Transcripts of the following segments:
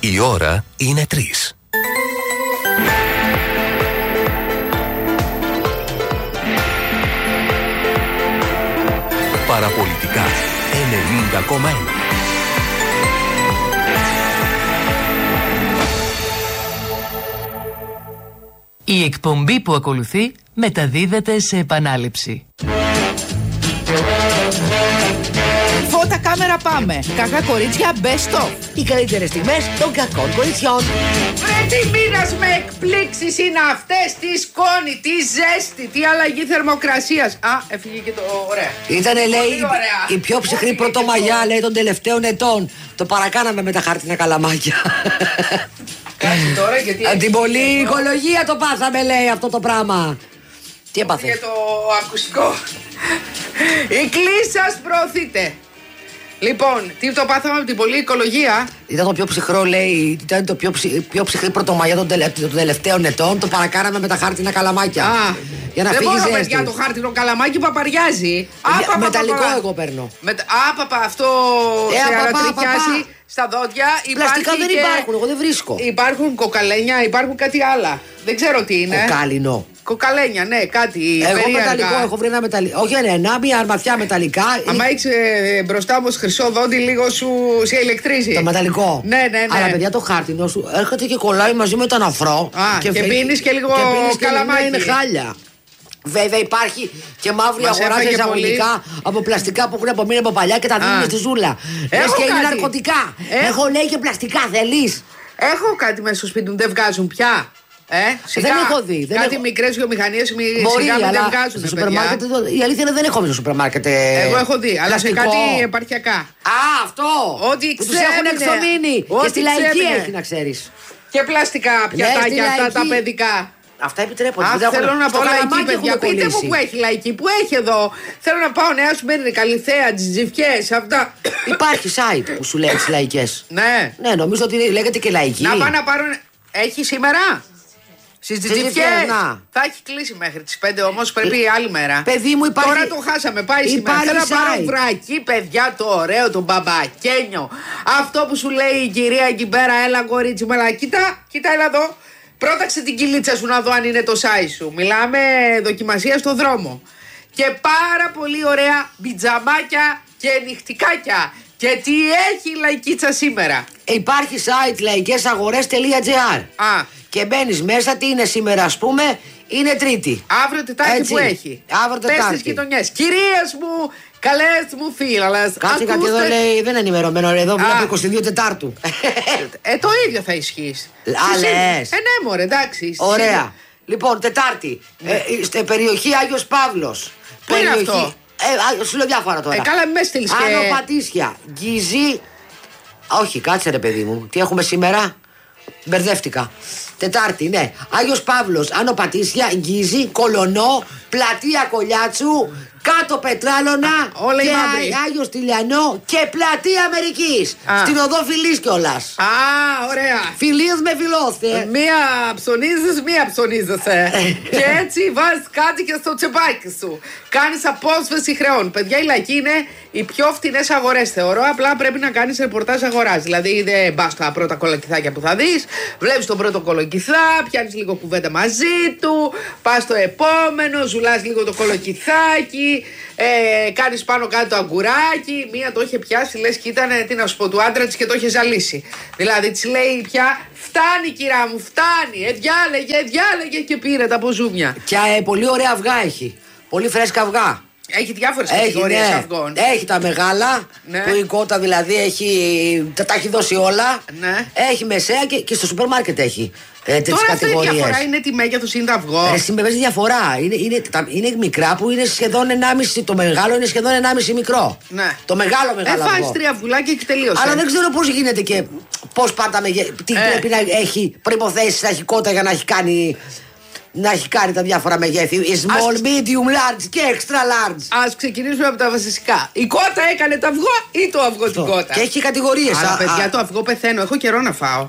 Η ώρα είναι 3. Παραπολιτικά 90,1. Η εκπομπή που ακολουθεί μεταδίδεται σε επανάληψη. Φώτα, κάμερα, πάμε. Κακά κορίτσια, best of. Οι καλύτερες στιγμές των κακών κοριτσιών. Βρε, τι μήνας με εκπλήξεις είναι αυτές, τι σκόνη, τι ζέστη, τι αλλαγή θερμοκρασίας. Α, έφυγε και το ωραία. Ήτανε, λέει, η πιο ψυχρή πρωτομαγιά, λέει, των τελευταίων ετών. Το παρακάναμε με τα χάρτινα καλαμάκια. Κάτσε τώρα, γιατί... Από την πολλή οικολογία το πάθαμε, λέει, αυτό το πράγμα. Τι έπαθε? Για το ακουστικό. Η κλίση σας προωθείτε. Λοιπόν, τι το πάθαμε από την πολλή οικολογία? Ήταν το πιο ψυχρό, λέει, ήταν το πιο ψυχρή πρωτομαγιά των τελευταίων ετών. Το παρακάναμε με τα χάρτινα καλαμάκια. Για να δεν φύγει μπορώ, ζέστη. παιδιά, το χάρτινο καλαμάκι παπαριάζει. Μεταλλικό εγώ παίρνω. Άπαπα, αυτό σε ανατριχιάζει στα δόντια. Πλαστικά δεν υπάρχουν, εγώ δεν βρίσκω. Υπάρχουν κοκαλένια, υπάρχουν κάτι άλλα. Δεν ξέρω τι είναι. Κοκάλινο. Κοκαλένια, ναι, κάτι. Εγώ περίεργα. μεταλλικό, έχω βρει ένα μεταλλικό. Όχι, μια αρμαθιά μεταλλικά. Άμα έχει μπροστά όμως χρυσό δόντι, λίγο σε ηλεκτρίζει. Το μεταλλικό. Ναι. Αλλά παιδιά, το χάρτινο σου έρχεται και κολλάει μαζί με τον αφρό. Και πίνεις και λίγο καλαμάκι. Είναι χάλια. Βέβαια υπάρχει και μαύρη αγορά σε εισαγωγικά από πλαστικά που έχουν απομείνει από παλιά και τα δίνουν στη ζούλα. Λες και είναι ναρκωτικά. Έχω, λέει, και πλαστικά, θέλεις? Έχω κάτι μέσα στο σπίτι μου, δεν βγάζουν πια. Δεν έχω δει. Κάτι μικρές βιομηχανίες σιγά μην δεν βγάζουν. Στο σούπερ μάρκετ, η αλήθεια είναι δεν έχω δει στο σούπερ μάρκετ. Εγώ έχω δει, αλλά σε κάτι επαρχιακά. Αυτό! Ότι που τους έχουν εξομείνει. Και στη λαϊκή έχει, να ξέρεις. Και πλαστικά πιατάκια αυτά τα παιδικά. Αυτά επιτρέπονται. Θέλω να πάω λαϊκή, παιδιά. Πείτε μου που έχει λαϊκή, που έχει εδώ. Θέλω να πάω Νέα Σμύρνη, Καλιθέα, Τζιζιφιές, αυτά. Υπάρχει site που σου λέει τις λαϊκές. Ναι. Ναι, νομίζω ότι λέγεται και λαϊκή. Να πάω να πάρουν. Έχει σήμερα? Στις Τζιζιφιές. Θα έχει κλείσει μέχρι τις 5 όμως, πρέπει άλλη μέρα. Παιδί μου, υπάρχει. Τώρα το χάσαμε, πάει σήμερα. Θέλω να πάρω βρακί, παιδιά, το ωραίο, το μπαμπακένιο. Αυτό που σου λέει η κυρία εκεί πέρα, έλα κορίτσι μου, κοίτα, έλα εδώ. Πρόταξε την κυλίτσα σου να δω αν είναι το size σου. Μιλάμε δοκιμασία στο δρόμο. Και πάρα πολύ ωραία μπιτζαμάκια και νυχτικάκια. Και τι έχει η λαϊκίτσα σήμερα? Υπάρχει site λαϊκές-αγορές.gr. Και μπαίνεις μέσα, τι είναι σήμερα, ας πούμε, είναι Τρίτη. Αύριο Τετάρτη που έχει. Αύριο Τετάρτη. Πες στις γειτονιές. Κυρίες μου, καλές μου φίλες. Κάτσε κάτι εδώ, λέει, δεν είναι ενημερωμένο. Εδώ βλέπω 22 Τετάρτου. Το ίδιο θα ισχύει. Λες. Ναι, μωρέ, εντάξει. Ωραία. Λοιπόν, Τετάρτη. Στην περιοχή Άγιος Παύλος. Πού είναι αυτό? Σου λέω διάφορα τώρα. Καλά, με στείλεις και... Άνω Πατήσια, Γκυζή. Όχι, κάτσε ρε παιδί μου. Τι έχουμε σήμερα? Μπερδεύτηκα. Τετάρτη, ναι. Άγιος Παύλος, Άνω Πατήσια, Γκυζή, Κολονό, Πλατεία Κολιάτσου, Κάτω Πετράλωνα, όλα και Άγιος Τηλιανό και Πλατεία Αμερικής. Στην οδό Φιλής κιόλας. Ωραία. Φιλίες με φιλόθε. Μία ψωνίζεσαι. Και έτσι βάζεις κάτι και στο τσεπάκι σου. Κάνεις απόσβεση χρεών. Παιδιά, η λαϊκή είναι οι πιο φτηνές αγορές, θεωρώ. Απλά πρέπει να κάνεις ρεπορτάζ αγοράς. Δηλαδή, δεν πας στα πρώτα κολοκυθάκια που θα δεις. Βλέπεις τον πρώτο κολοκυθά, πιάνεις λίγο κουβέντα μαζί του. Πας στο επόμενο, ζουλάς λίγο το κολοκυθάκι. Κάνεις πάνω κάτω το αγκουράκι. Μία το είχε πιάσει, λες και ήταν, τι να σου πω, του άντρα της και το είχε ζαλίσει. Δηλαδή της λέει πια, φτάνει κυρά μου, φτάνει. Διάλεγε και πήρε τα ποζούμια. Και πολύ ωραία αυγά έχει. Πολύ φρέσκα αυγά. Έχει διάφορες κατηγορίες αυγών. Έχει τα μεγάλα, που η κότα δηλαδή τα έχει δώσει όλα. Ναι. Έχει μεσαία και στο σούπερ μάρκετ έχει τέτοιες κατηγορίες. Τώρα αυτή η διαφορά είναι τι μέγεθος είναι το αυγό. Παίζει διαφορά. Είναι μικρά που είναι σχεδόν 1,5. Το μεγάλο είναι σχεδόν 1,5 μικρό. Ναι. Το μεγάλο αυγό. Φάεις 3 αυγουλάκια και τελείωσε. Αλλά δεν ξέρω πώς γίνεται και πώς πάντα τι πρέπει να έχει προϋποθέσεις να έχει κότα για να έχει κάνει. Να έχει κάνει τα διάφορα μεγέθη. Small, medium, large και extra large. Ας ξεκινήσουμε από τα βασικά. Η κότα έκανε το αυγό ή το αυγό την κότα? Και έχει κατηγορίες. Αλλά παιδιά, το αυγό πεθαίνω. Έχω καιρό να φάω.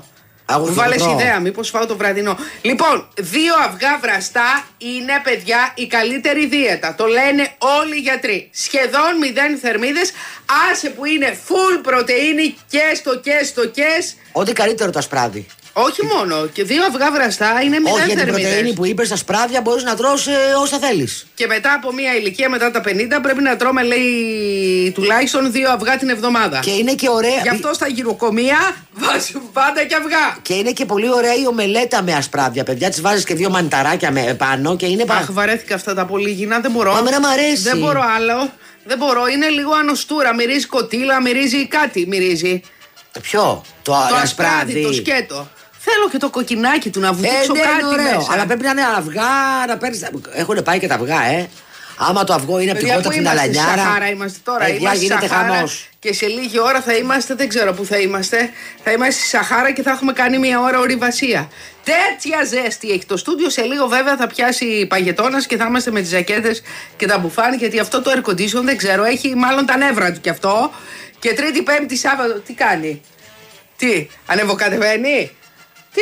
Αύγουστο. Βάλες ιδέα, μήπως φάω το βραδινό. Λοιπόν, 2 αυγά βραστά είναι, παιδιά, η καλύτερη δίαιτα. Το λένε όλοι οι γιατροί. Σχεδόν 0 θερμίδες. Άσε που είναι full πρωτεΐνη και στο. Ό,τι καλύτερο το ασπράδι. Όχι μόνο. Και 2 αυγά βραστά είναι 0 Όχι, για την θερμίδες. πρωτεΐνη που είπες, στα σπράδια μπορείς να τρως όσα θέλεις. Και μετά από μια ηλικία, μετά τα 50, πρέπει να τρώμε, λέει, τουλάχιστον 2 αυγά την εβδομάδα. Και είναι και ωραία. Γι' αυτό στα γυροκομεία βάζουν πάντα και αυγά. Και είναι και πολύ ωραία η ομελέτα με ασπράδια, παιδιά. Τις βάζεις και 2 μανιταράκια πάνω και είναι Αχ, βαρέθηκα αυτά τα πολύγινα, δεν μπορώ. Μα εμένα μ' αρέσει. Δεν μπορώ άλλο. Δεν μπορώ, είναι λίγο ανοστούρα. Μυρίζει κοτήλα, μυρίζει κάτι. Μυρίζει. Ποιο? Το ασπράδι, το σκέτο. Θέλω και το κοκκινάκι του να βουτήξω κάτι ωραίο. μέσα. Αλλά πρέπει να είναι αυγά, να παίρνεις. Έχουν πάει και τα αυγά, άμα το αυγό είναι από την κότα την αλανιάρα. Στη Σαχάρα είμαστε τώρα. Είμαστε γίνεται χαμός. Και σε λίγη ώρα θα είμαστε, δεν ξέρω πού θα είμαστε. Θα είμαστε στη Σαχάρα και θα έχουμε κάνει 1 ώρα ορειβασία. Τέτοια ζέστη έχει το στούντιο. Σε λίγο βέβαια θα πιάσει παγετώνας και θα είμαστε με τις ζακέτες και τα μπουφάν. Γιατί αυτό το air condition δεν ξέρω, έχει μάλλον τα νεύρα του κι αυτό. Και Τρίτη, Πέμπτη, Σάββατο, τι κάνει? Τι, ανεβοκατεβαίνει? Τι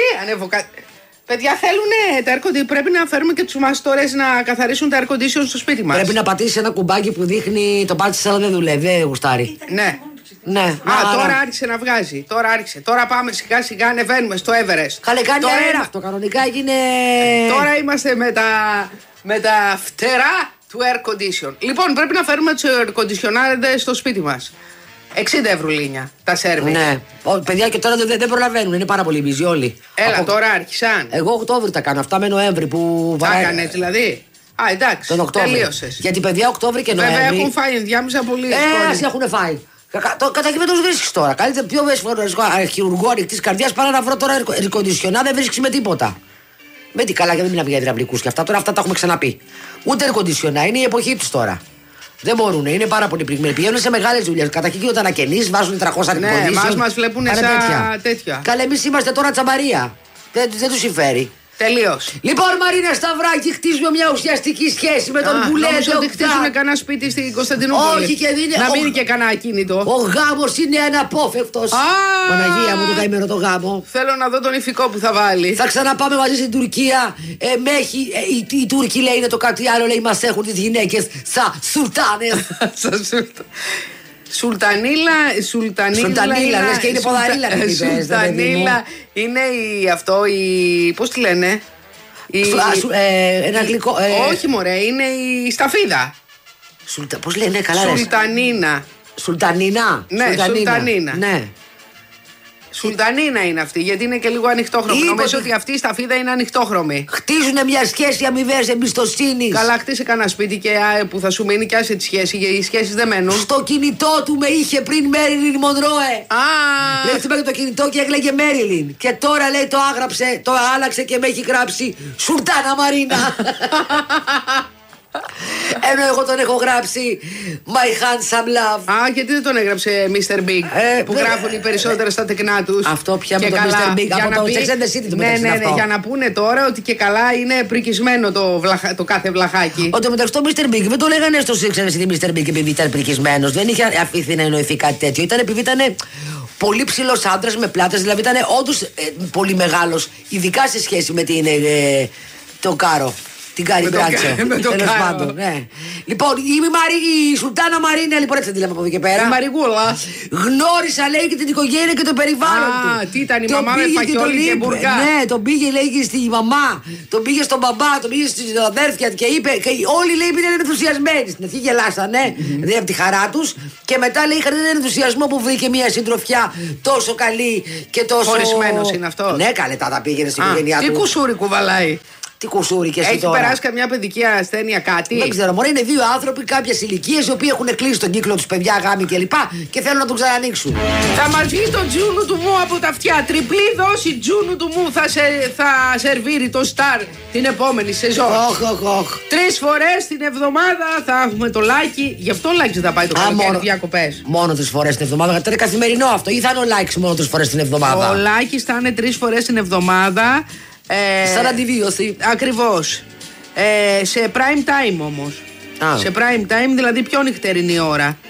Παιδιά, θέλουν τα air condition. Πρέπει να φέρουμε και τους μαστόρες να καθαρίσουν τα air condition στο σπίτι μας. Πρέπει να πατήσει ένα κουμπάκι που δείχνει το πάρτι αλλά δεν δουλεύει, δεν γουστάρει. Ναι. Ναι. Τώρα άρχισε να βγάζει. Τώρα άρχισε. Τώρα πάμε σιγά σιγά, ανεβαίνουμε στο Everest. Καλέ, κάνει αέρα αυτό. Κανονικά έγινε. Τώρα είμαστε με τα φτερά του air condition. Λοιπόν, πρέπει να φέρουμε τους air conditioners στο σπίτι μας. 60 ευρουλίνια τα σέρβι. Ναι. Παιδιά, και τώρα δεν προλαβαίνουν, είναι πάρα πολύ busy όλοι. Έλα, τώρα άρχισαν. Εγώ Οκτώβρη τα κάνω, αυτά με Νοέμβρη που Τα έκανε δηλαδή. Α, εντάξει. Τον Οκτώβρη. Τελείωσες. Γιατί παιδιά Οκτώβρη και Νοέμβρη. Βέβαια έχουν φάει ενδιάμεσα πολύ. Ας έχουν φάει. Κατά και με τους βρίσκεις τώρα. Καλύτερα πιο χειρουργό ανοιχτής καρδιάς παρά να βρω τώρα ερκοντισιονά, δεν βρίσκεις με τίποτα. Με τι καλά, και δεν μιλάμε για υδραυλικούς και αυτά. Τώρα αυτά τα έχουμε ξαναπεί. Ούτε ερκοντισιονά, είναι η εποχή τους τώρα. Δεν μπορούν, είναι πάρα πολύ πληγμένοι. Πηγαίνουν σε μεγάλες δουλειές. Καταρχήν όταν ανακαινείς, βάζουν 300 Ναι, μας βλέπουν σαν τέτοια. Καλά, εμείς είμαστε τώρα τσαμπαρία. Δεν τους συμφέρει. Τελείως. Λοιπόν, Μαρίνα Σταυράκη, χτίζουμε μια ουσιαστική σχέση με τον που λέει ότι χτίζουν κανένα σπίτι στην Κωνσταντινούπολη. Όχι, και δεν είναι. Να μείνει και κανένα ακίνητο. Ο γάμος είναι αναπόφευκτος. Παναγία μου, το καημένο το γάμο. Θέλω να δω τον ηφικό που θα βάλει. Θα ξαναπάμε μαζί στην Τουρκία. Οι Τούρκοι λέει είναι το κάτι άλλο, λέει μας έχουν τις γυναίκες σαν σουλτάνες. Σουλτανίλα, λες και είναι ποδαρίλα. Σουλτανίλα είναι πώς τη λένε? Ένα γλυκό. Όχι μωρέ, είναι η σταφίδα. Πώς λένε, καλά ρε. Σουλτανίνα. Σουλτανίνα. Ναι, Σουλτανίνα. Ναι. Σουλτανίνα είναι αυτή, γιατί είναι και λίγο ανοιχτόχρωμη. Νομίζω ότι αυτή η σταφίδα είναι ανοιχτόχρωμη. Χτίζουν μια σχέση αμοιβαίας εμπιστοσύνης. Καλά, χτίσε κανένα σπίτι και που θα σου μείνει και άσε τη σχέση, γιατί οι σχέσεις δεν μένουν. Στο κινητό του με είχε πριν Μέριλιν Μονρόε. Λέει χτύπαγε το κινητό και έκλαιγε Μέριλιν. Και τώρα λέει το άγραψε, το άλλαξε και με έχει γράψει Σουλτάνα Μαρίνα. Ενώ εγώ τον έχω γράψει My Handsome Love. Γιατί δεν τον έγραψε Mr. Big που γράφουν οι περισσότερα στα τεκνά τους. Αυτό πια με το Mr. Big από το Sex and the City του μεταξύ. Ναι, για να πούνε τώρα ότι και καλά είναι πρικισμένο το κάθε βλαχάκι. Ότι μεταξύ το Mr. Big δεν το λέγανε στο Sex and the City Mr. Big επειδή ήταν πρικισμένος. Δεν είχε αφήθει να εννοηθεί κάτι τέτοιο. Ήταν επειδή ήταν πολύ ψηλός άντρας με πλάτες. Δηλαδή ήταν όντως πολύ μεγάλος. Ειδικά σε σχέση με τον Κάρο. Την Κάρι Μπράτσο. Τέλος πάντων, ναι. Λοιπόν, η Σουλτάνα Μαρίνα, λοιπόν, έτσι τη λέμε από εδώ και πέρα. Η Μαριγούλα. Γνώρισα, λέει, και την οικογένεια και το περιβάλλον του. Τι ήταν η μαμά με φακιόλι και μπουρκά. Ναι, τον πήγε, λέει, και στη μαμά, τον πήγε στον μπαμπά, τον πήγε στις αδέρφια και είπε. Και όλοι, λέει, ήταν ενθουσιασμένοι. Στην αρχή γελάσανε, δηλαδή από τη χαρά του. Και μετά, λέει, είχαν έναν ενθουσιασμό που βρήκε μια συντροφιά τόσο καλή και τόσο. Χωρισμένος είναι αυτό. Ναι, καλέ, τα πήγαινε στην οικογένειά του. Τι κουσούρι κουβαλάει. Τι κουσούρι και εσύ έχει τώρα. Περάσει καμιά παιδική ασθένεια, κάτι. Δεν ξέρω, μωρέ, είναι 2 άνθρωποι κάποιες ηλικίες οι οποίοι έχουν κλείσει τον κύκλο τους, παιδιά, γάμοι κλπ. Και θέλουν να τον ξανανοίξουν. Θα μας βγει το τζούνου του μου από τα αυτιά. Τριπλή δόση τζούνου του μου θα σερβίρει το Star την επόμενη σεζόν. 3 φορές την εβδομάδα θα έχουμε το Λάκη. Γι' αυτό ο Λάκης θα πάει το καλοκαίρι διακοπές. Μόνο 3 φορές την εβδομάδα. Θα είναι καθημερινό αυτό, ή θα είναι ο Λάκης μόνο 3 φορές την εβδομάδα. Ο Λάκης θα είναι 3 φορές την εβδομάδα. Σαν αντιβίωση. Ακριβώς. Σε prime time όμως. Σε prime time, δηλαδή πιο νυχτερινή ώρα.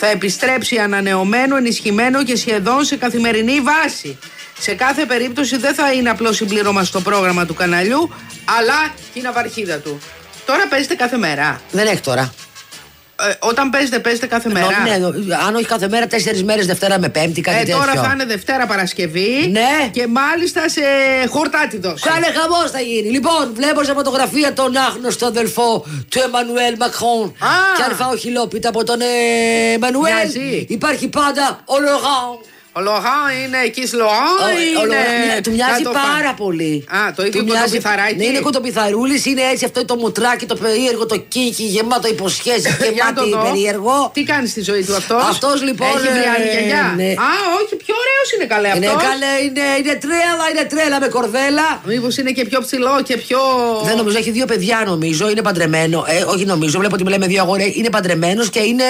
θα επιστρέψει ανανεωμένο, ενισχυμένο και σχεδόν σε καθημερινή βάση. Σε κάθε περίπτωση δεν θα είναι απλό συμπλήρωμα στο πρόγραμμα του καναλιού, αλλά και η ναυαρχίδα του. Τώρα παίζετε κάθε μέρα. Δεν έχει τώρα. Όταν παίζετε κάθε μέρα. Ναι, αν όχι κάθε μέρα, 4 μέρες, Δευτέρα με Πέμπτη, κάτι τέτοιο. Τώρα θα είναι Δευτέρα Παρασκευή. Ναι. Και μάλιστα σε χορτάτη δόση. Κάνε χαμός θα γίνει. Λοιπόν, βλέπω σε φωτογραφία τον άγνωστο αδελφό του Εμμανουέλ Μακρόν. Και αν φάω χιλόπιτα από τον Εμμανουέλ, υπάρχει πάντα ο Λοράν. Ο Λοράν είναι εκεί Λοράν. Του μοιάζει πάρα πολύ. Το ίδιο κοτοπιθαράκι. Ναι, είναι κοτοπιθαρούλης, είναι έτσι αυτό το μουτράκι, το περίεργο, το κίνκι, γεμάτο υποσχέσεις, γεμάτι περίεργο. Τι κάνει στη ζωή του αυτός? Αυτός λοιπόν. Έχει βριάνει γιαγιά. Ναι. Όχι, πιο ωραίος είναι καλέ αυτός. Είναι τρέλα με κορδέλα. Μήπως είναι και πιο ψηλό και πιο. Δεν νομίζω, έχει 2 παιδιά νομίζω, είναι παντρεμένο. Όχι νομίζω, βλέπω ότι μιλάμε 2 αγόρια. Είναι παντρεμένος και είναι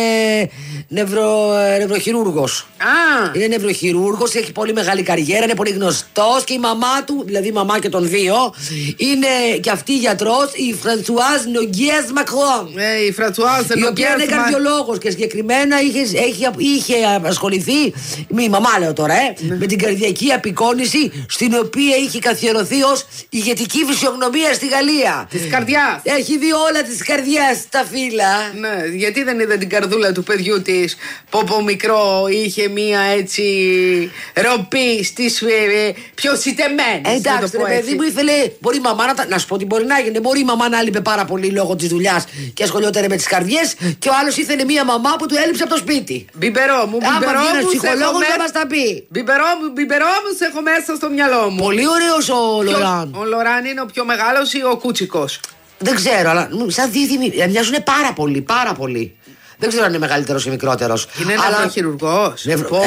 νευροχειρούργος. Είναι νευροχειρούργος, έχει πολύ μεγάλη καριέρα, είναι πολύ γνωστός και η μαμά του, δηλαδή η μαμά και των 2, είναι και αυτή γιατρός, η Φρανσουάζ Νογιές Μακρόν. Η Φρανσουάζ η οποία είναι καρδιολόγος και συγκεκριμένα είχε ασχοληθεί, η μαμά λέω τώρα, με την καρδιακή απεικόνηση, στην οποία είχε καθιερωθεί ως ηγετική φυσιογνωμία στη Γαλλία. Της καρδιάς. Έχει δει όλα της καρδιάς στα φύλλα. Ναι, γιατί δεν είδε την καρδούλα του παιδιού της που από μικρό είχε μία έτσι ροπή στις πιο σιτεμένες. Εντάξει, ρε παιδί μου, ήθελε. Μπορεί η μαμά να σου πω τι μπορεί να γίνει. Μπορεί η μαμά να έλειπε πάρα πολύ λόγω της δουλειάς και ασχολιόταν με τις καρδιές, και ο άλλος ήθελε μία μαμά που του έλειψε από το σπίτι. Μπιμπερό μου, ψυχολόγος θα μας τα πει. Μπιμπερό μου, σε έχω μέσα στο μυαλό μου. Πολύ ωραίος ο Λοράν. Ο Λοράν είναι ο πιο μεγάλος ή ο Κούτσικος? Δεν ξέρω, αλλά σαν δίδυμοι μοιάζουν πάρα πολύ. Δεν ξέρω αν είναι μεγαλύτερος ή μικρότερος. Είναι νευροχειρουργός.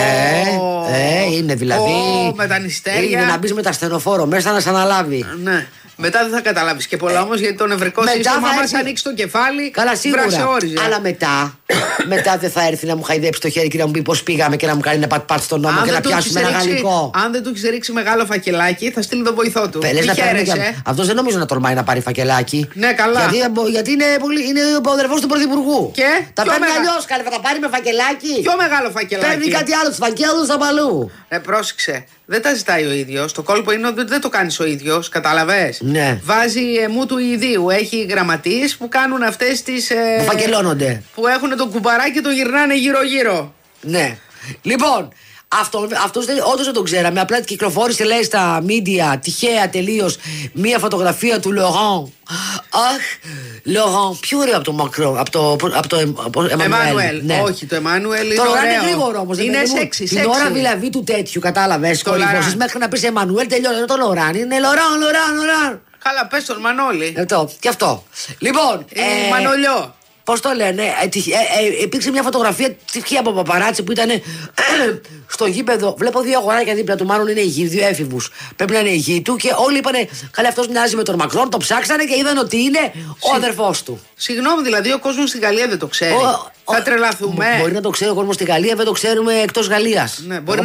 Είναι δηλαδή. Με τα νηστέρια. Είναι να μπεις με τα στενοφόρο μέσα να σε αναλάβει. Ναι. Μετά δεν θα καταλάβεις και πολλά όμως, γιατί το νευρικό σύστημα μας ανοίξει το κεφάλι. Καλά, σίγουρα. Αλλά μετά δεν θα έρθει να μου χαϊδέψει το χέρι και να μου πει πώς πήγαμε και να μου κάνει ένα πατ-πατ στον νόμο και να πιάσουμε ένα γαλλικό. Αν δεν του έχει ρίξει μεγάλο φακελάκι, θα στείλει τον βοηθό του. Αυτός δεν νομίζω να τολμάει να πάρει φακελάκι. Ναι, καλά. Γιατί είναι ο αδερφός του Πρωθυπουργού. Και τα παίρνει αλλιώς, θα τα πάρει με φακελάκι. Πιο μεγάλο φακελάκι. Παίρνει κάτι άλλο, του φακέλους από αλλού. Πρόσεξε. Δεν τα ζητάει ο ίδιος. Το κόλπο είναι ότι δεν το κάνεις ο ίδιος. Κατάλαβες. Ναι. Βάζει αιμού του ιδίου. Έχει γραμματείς που κάνουν αυτές τις. Φακελώνονται. Που έχουν τον κουμπαράκι και το γυρνάνε γύρω-γύρω. Ναι. Λοιπόν, αυτός όντως δεν τον ξέραμε. Απλά κυκλοφόρησε, λέει, στα media τυχαία τελείως μία φωτογραφία του Λοράν. Αχ, Λοράν, πιο ωραίο από το Μακρόν, από το Εμμανουέλ. Ναι. Όχι, το Εμμανουέλ είναι ωραίο. Το είναι γρήγορο όμως. Είναι σεξι. Την ώρα δηλαδή του τέτοιου, κατάλαβες, κορυφώσεις μέχρι να πεις Εμμανουέλ, τελειώνει το Λοράν. Είναι Λοράν. Καλά, πες τον Μανώλη. Και αυτό. Λοιπόν. Μανολιό. Πώς το λένε, υπήρξε μια φωτογραφία τυχαία από παπαράτσι που ήταν στο γήπεδο. Βλέπω 2 αγοράκια δίπλα του, μάλλον είναι υγιή, 2 έφηβους. Πρέπει να είναι υγιή του και όλοι είπανε, καλά, αυτός μοιάζει με τον Μακρόν. Το ψάξανε και είδαν ότι είναι ο αδερφός του. Συγγνώμη, δηλαδή ο κόσμος στην Γαλλία δεν το ξέρει. Θα τρελαθούμε. Μπορεί να το ξέρει ο κόσμος στη Γαλλία, δεν το ξέρουμε εκτός Γαλλίας. Ναι, μπορεί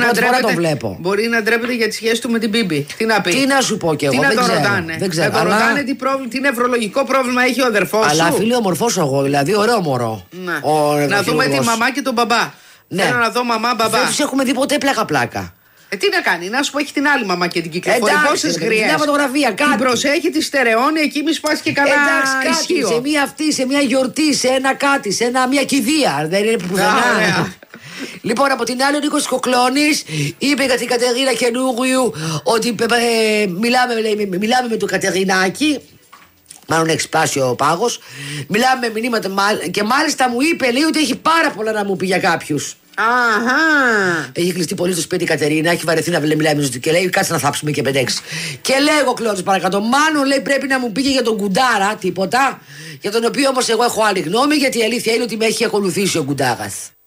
να ντρέπεται για τη σχέση του με την Μπίμπη. Τι να πει. Τι να σου πω κι εγώ. Τι να το ρωτάνε. Δεν ξέρω. Να το ρωτάνε τι νευρολογικό πρόβλημα έχει ο αδερφός σου. Αλλά φίλε, ομορφός εγώ, δηλαδή ωραίο μωρό. Να δούμε τη μαμά και τον μπαμπά. Θέλω να δω μαμά, μπαμπά. Δεν τους έχουμε δει ποτέ πλάκα. Τι να κάνει, να σου πω, έχει την άλλη μαμά και την κυκλοφορεί. Πόσες γριές. Μια φωτογραφία, κάτι. Την προσέχει, τη στερεώνει, εκεί μη σπάσει και καλά. Κάτι, σε μια αυτή, σε μια γιορτή, σε ένα κάτι, σε μια κηδεία. Δεν είναι πουθενά. Λοιπόν, από την άλλη, ο Νίκος Κοκλώνης είπε για την Κατερίνα Καινούριου ότι μιλάμε με τον Κατερινάκη. Μάλλον έχει σπάσει ο πάγος. Μιλάμε με μηνύματα και μάλιστα μου είπε, λέει, ότι έχει πάρα πολλά να μου πει για κάποιους. Έχει κλειστεί πολύ στο σπίτι η Κατερίνα, έχει βαρεθεί να μιλάει με ζωή και λέει: κάτσε να θάψουμε και 5-6. Και λέει ο Κλώνης, παρακάτω, μάλλον λέει πρέπει να μου πήγε για τον Κουντάρα, τίποτα. Για τον οποίο όμως εγώ έχω άλλη γνώμη, γιατί η αλήθεια είναι ότι με έχει ακολουθήσει ο Κουντάρας.